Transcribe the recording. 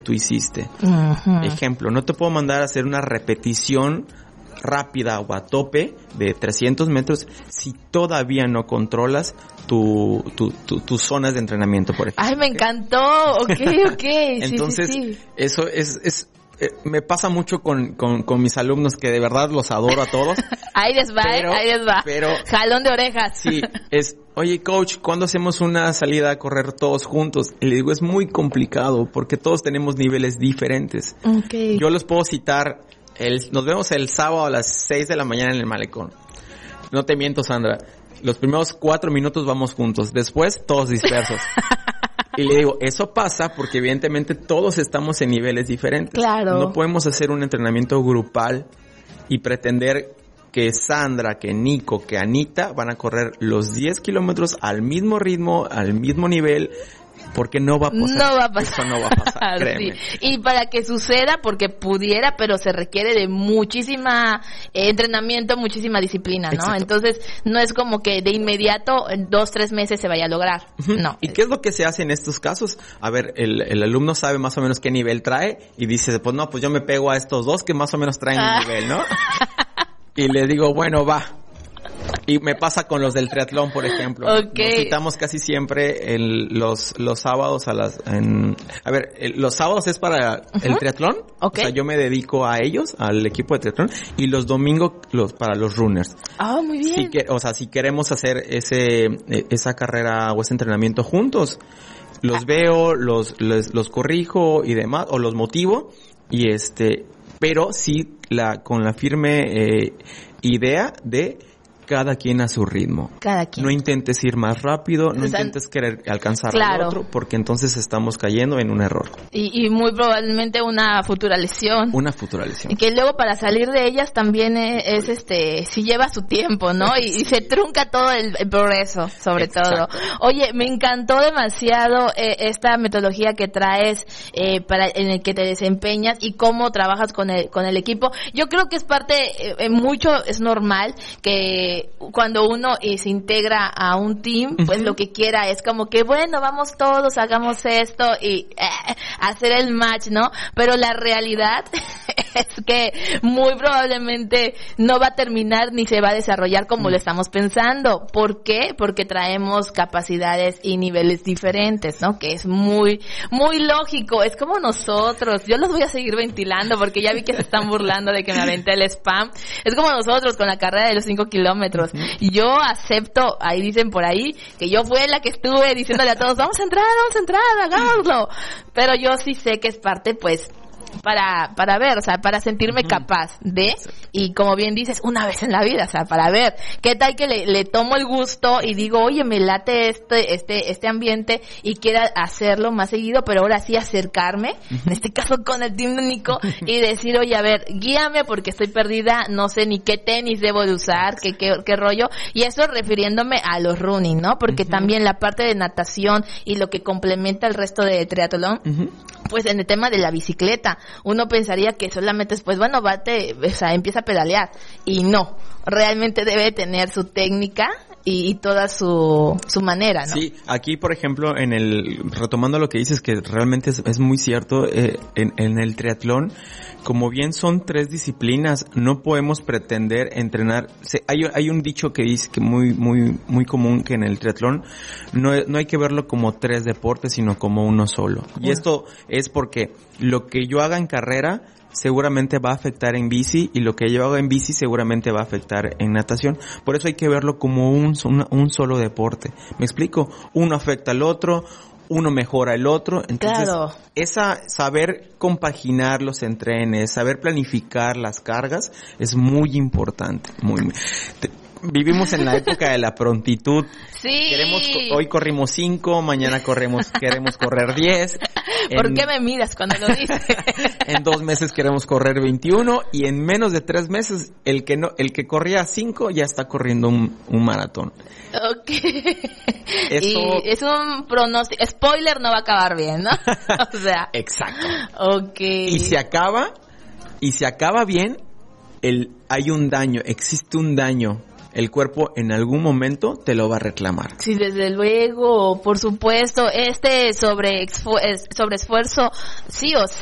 tú hiciste. Uh-huh. Ejemplo, no te puedo mandar a hacer una repetición rápida o a tope de 300 metros si todavía no controlas tus zonas de entrenamiento, por ejemplo. Ay, me encantó. Ok. Entonces, sí. Eso es me pasa mucho con mis alumnos, que de verdad los adoro a todos. Ahí les va. Pero jalón de orejas. Sí, oye, coach, ¿cuándo hacemos una salida a correr todos juntos? Y le digo, es muy complicado porque todos tenemos niveles diferentes. Okay. Yo los puedo citar. Nos vemos el sábado a las 6 de la mañana en el malecón. No te miento, Sandra. Los primeros 4 minutos vamos juntos. Después, todos dispersos. Y le digo, eso pasa porque evidentemente todos estamos en niveles diferentes. Claro. No podemos hacer un entrenamiento grupal y pretender que Sandra, que Nico, que Anita van a correr los 10 kilómetros al mismo ritmo, al mismo nivel, porque no va a pasar. No va a pasar. Eso no va a pasar, créeme. Sí. Y para que suceda, porque pudiera, pero se requiere de muchísima entrenamiento, muchísima disciplina, ¿no? Exacto. Entonces, no es como que de inmediato, en 2-3 meses se vaya a lograr. Uh-huh. No. ¿Y qué es lo que se hace en estos casos? A ver, el alumno sabe más o menos qué nivel trae y dice, pues no, pues yo me pego a estos dos que más o menos traen mi nivel, ¿no? Y le digo, bueno, va. Y me pasa con los del triatlón, por ejemplo. Okay. Nos citamos casi siempre los sábados los sábados es para el triatlón. Okay. O sea, yo me dedico a ellos, al equipo de triatlón, y los domingos para los runners. Ah, muy bien. Si queremos hacer esa carrera o ese entrenamiento juntos, los veo, los corrijo y demás, o los motivo, pero sí con la firme idea de cada quien a su ritmo. Cada quien. No intentes ir más rápido, no intentes querer alcanzar al otro, porque entonces estamos cayendo en un error. Y muy probablemente una futura lesión. Una futura lesión. Y que luego para salir de ellas también sí lleva su tiempo, ¿no? Y se trunca todo el progreso, sobre todo. Oye, me encantó demasiado esta metodología que traes en el que te desempeñas y cómo trabajas con el equipo. Yo creo que es parte, mucho es normal que cuando uno se integra a un team, pues lo que quiera es como que, bueno, vamos todos, hagamos esto y hacer el match, ¿no? Pero la realidad es que muy probablemente no va a terminar ni se va a desarrollar como lo estamos pensando. ¿Por qué? Porque traemos capacidades y niveles diferentes, ¿no? Que es muy, muy lógico. Es como nosotros. Yo los voy a seguir ventilando porque ya vi que se están burlando de que me aventé el spam. Es como nosotros con la carrera de los 5 kilómetros. Yo acepto, ahí dicen por ahí, que yo fui la que estuve diciéndole a todos, vamos a entrar, hagámoslo. Pero yo sí sé que es parte, pues, para ver, o sea, para sentirme capaz de, y como bien dices, una vez en la vida, o sea, para ver, qué tal que le tomo el gusto y digo, oye, me late este ambiente y quiero hacerlo más seguido, pero ahora sí acercarme, en este caso con el team de Nico, y decir, oye, a ver, guíame porque estoy perdida, no sé ni qué tenis debo de usar, qué rollo, y eso refiriéndome a los running, ¿no? Porque también la parte de natación y lo que complementa el resto de triatlón, pues en el tema de la bicicleta, uno pensaría que solamente es, pues bueno, empieza a pedalear, y no, realmente debe tener su técnica y toda su manera, ¿no? Sí, aquí por ejemplo, retomando lo que dices, que realmente es muy cierto, en el triatlón, como bien son 3 disciplinas, no podemos pretender entrenar. Hay un dicho que dice que muy muy muy común, que en el triatlón no hay que verlo como 3 deportes, sino como uno solo. Y esto es porque lo que yo haga en carrera seguramente va a afectar en bici, y lo que yo haga en bici seguramente va a afectar en natación. Por eso hay que verlo como un solo deporte. ¿Me explico? Uno afecta al otro, uno mejora el otro. Entonces, claro, saber compaginar los entrenes, saber planificar las cargas es muy importante. Vivimos en la época de la prontitud. Sí. Hoy corrimos 5, mañana queremos correr 10. ¿Por qué me miras cuando lo dices? En 2 meses queremos correr 21, y en menos de 3 meses el que corría 5 ya está corriendo un maratón. Okay. Eso... Y es un pronóstico. Spoiler, no va a acabar bien, ¿no? O sea. Exacto. Okay. Y se acaba bien, hay un daño, existe un daño el cuerpo en algún momento te lo va a reclamar. Sí, desde luego, por supuesto, sobreesfuerzo sí o